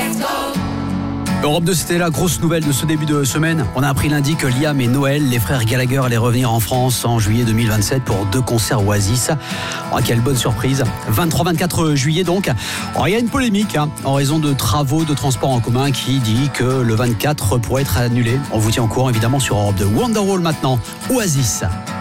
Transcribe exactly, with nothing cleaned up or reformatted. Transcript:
Europe deux, c'était la grosse nouvelle de ce début de semaine. On a appris lundi que Liam et Noël, les frères Gallagher, allaient revenir en France en juillet deux mille vingt-sept pour deux concerts Oasis. Oh, quelle bonne surprise. vingt-trois vingt-quatre juillet donc. Oh, il y a une polémique hein, en raison de travaux de transport en commun qui dit que le vingt-quatre pourrait être annulé. On vous tient au courant évidemment sur Europe deux. Wonderwall maintenant, Oasis.